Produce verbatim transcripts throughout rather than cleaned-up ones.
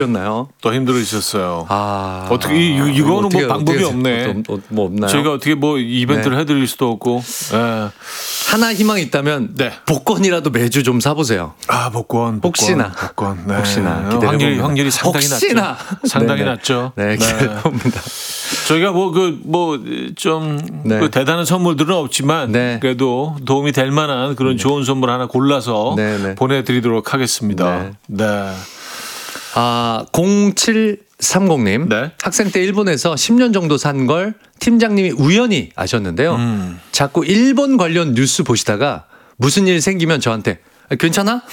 였나요? 더 힘들으셨어요. 아, 어떻게 이, 이거는 어떻게, 뭐 방법이 어떻게, 없네. 어, 어, 뭐 없나요? 저희가 어떻게 뭐 이벤트를 네. 해드릴 수도 없고. 예. 하나 희망이 있다면 네. 복권이라도 매주 좀 사보세요. 아 복권, 복권 혹시나. 복권, 네. 혹시나 기대를 확률이 해봅니다. 확률이 상당히 혹시나. 낮죠. 상당히 네네. 낮죠. 네, 기대해봅니다. 저희가 뭐 그 뭐 좀 네. 그 대단한 선물들은 없지만 네. 그래도 도움이 될 만한 그런 좋은 선물 하나 골라서 네, 네. 보내드리도록 하겠습니다. 네. 네. 아, 공칠삼공님. 네. 학생 때 일본에서 십 년 정도 산 걸 팀장님이 우연히 아셨는데요. 음. 자꾸 일본 관련 뉴스 보시다가 무슨 일 생기면 저한테 괜찮아?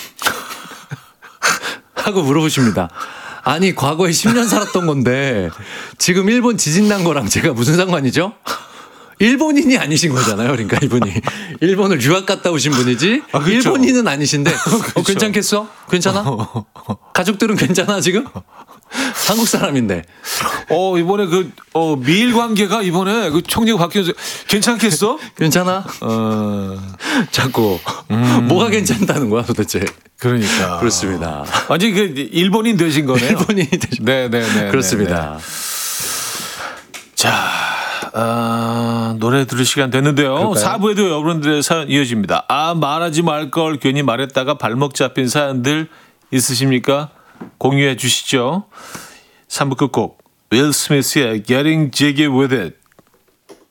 하고 물어보십니다. 아니 과거에 십 년 살았던 건데 지금 일본 지진 난 거랑 제가 무슨 상관이죠? 일본인이 아니신 거잖아요. 그러니까 이분이 일본을 유학 갔다 오신 분이지 아, 그렇죠. 일본인은 아니신데 어, 괜찮겠어? 괜찮아? 가족들은 괜찮아 지금? 한국 사람인데. 어 이번에 그 어, 미일 관계가 이번에 그 총리가 바뀌어서 괜찮겠어? 괜찮아? 어 자꾸 음. 뭐가 괜찮다는 거야 도대체. 그러니까 그렇습니다. 완전 그 일본인 되신 거네요. 일본인이 되신. 네네네. 그렇습니다. 자, 아, 노래 들을 시간 됐는데요. 그럴까요? 사 부에도 여러분들의 사연 이어집니다. 아, 말하지 말 걸 괜히 말했다가 발목 잡힌 사연들 있으십니까? 공유해 주시죠. 삼 부 끝곡 윌 스미스의 Getting Jiggy With It